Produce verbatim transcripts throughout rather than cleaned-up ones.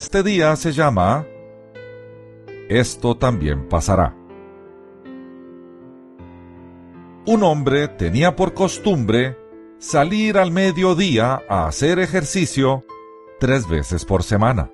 este día se llama Esto también pasará. Un hombre tenía por costumbre salir al mediodía a hacer ejercicio tres veces por semana.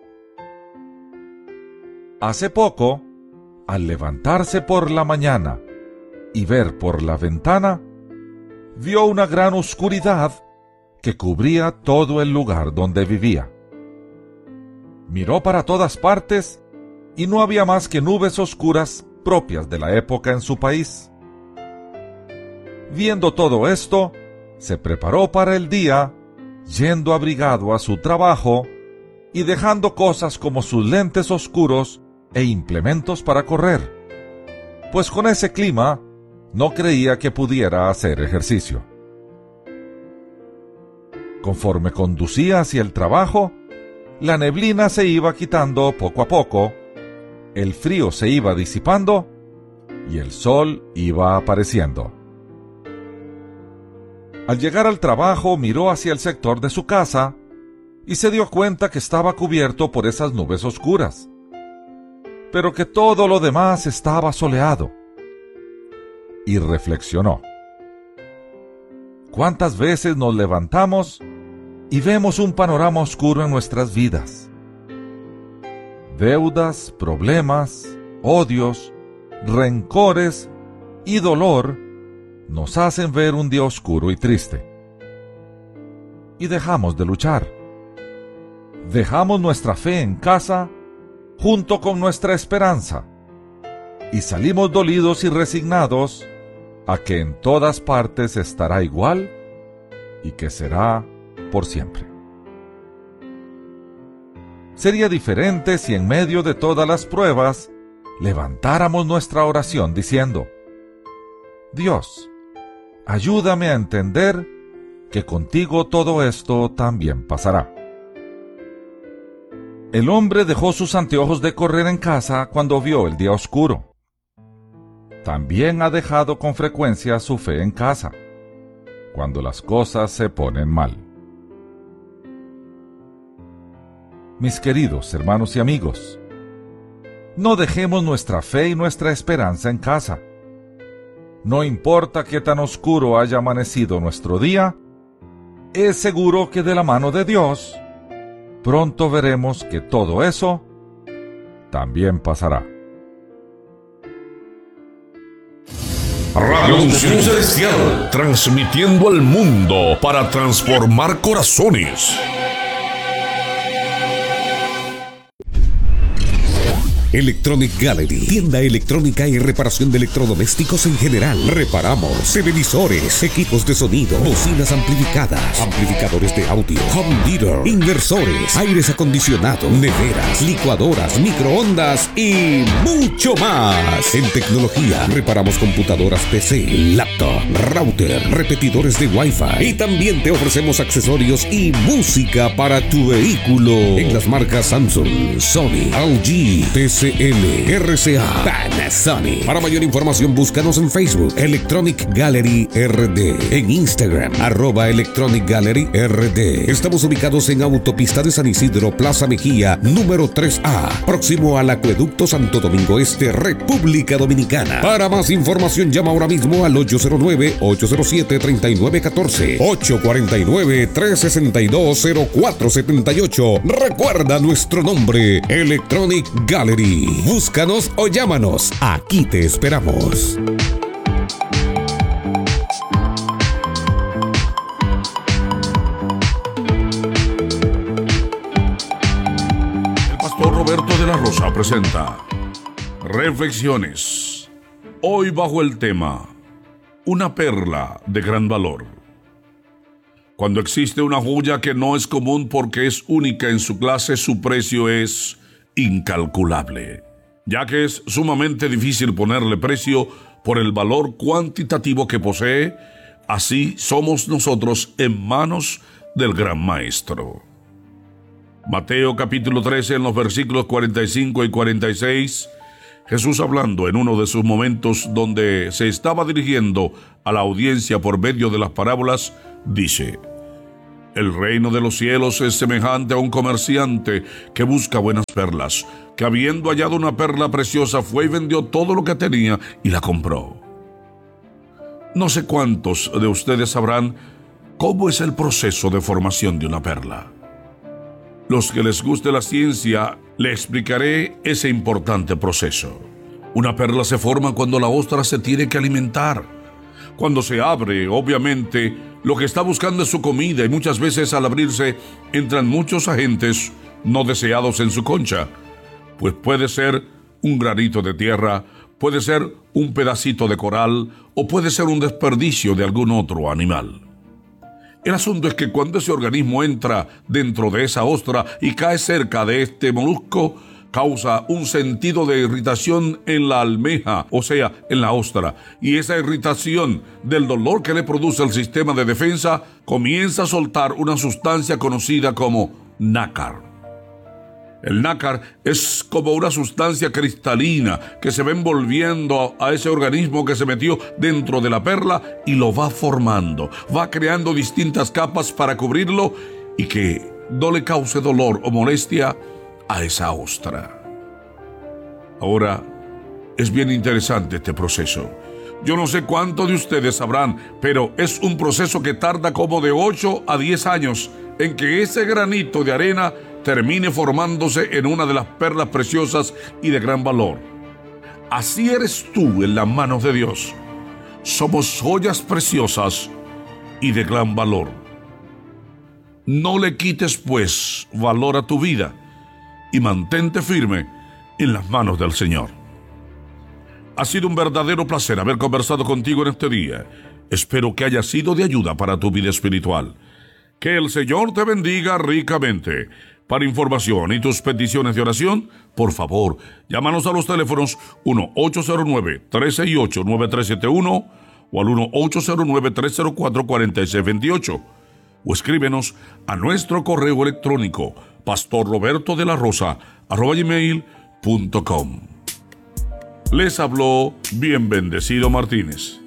Hace poco, al levantarse por la mañana y ver por la ventana, vio una gran oscuridad que cubría todo el lugar donde vivía. Miró para todas partes y no había más que nubes oscuras propias de la época en su país. Viendo todo esto, se preparó para el día, yendo abrigado a su trabajo y dejando cosas como sus lentes oscuros e implementos para correr, pues con ese clima no creía que pudiera hacer ejercicio. Conforme conducía hacia el trabajo, la neblina se iba quitando poco a poco, el frío se iba disipando y el sol iba apareciendo. Al llegar al trabajo, miró hacia el sector de su casa y se dio cuenta que estaba cubierto por esas nubes oscuras, pero que todo lo demás estaba soleado. Y reflexionó: ¿cuántas veces nos levantamos y vemos un panorama oscuro en nuestras vidas? Deudas, problemas, odios, rencores y dolor nos hacen ver un día oscuro y triste. Y dejamos de luchar. Dejamos nuestra fe en casa junto con nuestra esperanza y salimos dolidos y resignados a que en todas partes estará igual y que será por siempre. Sería diferente si en medio de todas las pruebas levantáramos nuestra oración diciendo: Dios, ayúdame a entender que contigo todo esto también pasará. El hombre dejó sus anteojos de correr en casa cuando vio el día oscuro. También ha dejado con frecuencia su fe en casa, cuando las cosas se ponen mal. Mis queridos hermanos y amigos, no dejemos nuestra fe y nuestra esperanza en casa. No importa qué tan oscuro haya amanecido nuestro día, es seguro que de la mano de Dios, pronto veremos que todo eso también pasará. Radio Unción Celestial, transmitiendo al mundo para transformar corazones. Electronic Gallery, tienda electrónica y reparación de electrodomésticos en general. Reparamos televisores, equipos de sonido, bocinas amplificadas, amplificadores de audio, home theater, inversores, aires acondicionados, neveras, licuadoras, microondas y mucho más. En tecnología, reparamos computadoras P C, laptop, router, repetidores de Wi-Fi y también te ofrecemos accesorios y música para tu vehículo en las marcas Samsung, Sony, L G, T C L, R C A, Panasonic. Para mayor información búscanos en Facebook Electronic Gallery R D, en Instagram arroba Electronic Gallery R D. Estamos ubicados en Autopista de San Isidro, Plaza Mejía, número tres A, próximo al Acueducto Santo Domingo Este, República Dominicana. Para más información llama ahora mismo al ocho cero nueve, ocho cero siete, tres nueve uno cuatro, ocho cuatro nueve, tres seis dos, cero cuatro siete ocho. Recuerda nuestro nombre, Electronic Gallery. Búscanos o llámanos. Aquí te esperamos. El pastor Roberto de la Rosa presenta Reflexiones. Hoy bajo el tema Una perla de gran valor. Cuando existe una joya que no es común porque es única en su clase, su precio es incalculable, ya que es sumamente difícil ponerle precio por el valor cuantitativo que posee. Así somos nosotros en manos del gran maestro. Mateo capítulo trece, en los versículos cuarenta y cinco y cuarenta y seis, Jesús, hablando en uno de sus momentos donde se estaba dirigiendo a la audiencia por medio de las parábolas, dice: El reino de los cielos es semejante a un comerciante que busca buenas perlas, que habiendo hallado una perla preciosa fue y vendió todo lo que tenía y la compró. No sé cuántos de ustedes sabrán cómo es el proceso de formación de una perla. Los que les guste la ciencia, le explicaré ese importante proceso. Una perla se forma cuando la ostra se tiene que alimentar. Cuando se abre, obviamente, lo que está buscando es su comida y muchas veces al abrirse entran muchos agentes no deseados en su concha. Pues puede ser un granito de tierra, puede ser un pedacito de coral o puede ser un desperdicio de algún otro animal. El asunto es que cuando ese organismo entra dentro de esa ostra y cae cerca de este molusco, causa un sentido de irritación en la almeja, o sea, en la ostra, y esa irritación del dolor que le produce el sistema de defensa comienza a soltar una sustancia conocida como nácar. El nácar es como una sustancia cristalina que se va envolviendo a ese organismo que se metió dentro de la perla y lo va formando, va creando distintas capas para cubrirlo y que no le cause dolor o molestia a esa ostra. Ahora, es bien interesante este proceso. Yo no sé cuántos de ustedes sabrán, pero es un proceso que tarda como de ocho a diez años en que ese granito de arena termine formándose en una de las perlas preciosas y de gran valor. Así eres tú en las manos de Dios. Somos joyas preciosas y de gran valor. No le quites, pues, valor a tu vida y mantente firme en las manos del Señor. Ha sido un verdadero placer haber conversado contigo en este día. Espero que haya sido de ayuda para tu vida espiritual. Que el Señor te bendiga ricamente. Para información y tus peticiones de oración, por favor, llámanos a los teléfonos uno ocho cero nueve, tres seis ocho, nueve tres siete uno o al uno ocho cero nueve, tres cero cuatro, cuatro seis dos ocho o escríbenos a nuestro correo electrónico pastorrobertodelarosa arroba gmail punto com. Les habló Bien Bendecido Martínez.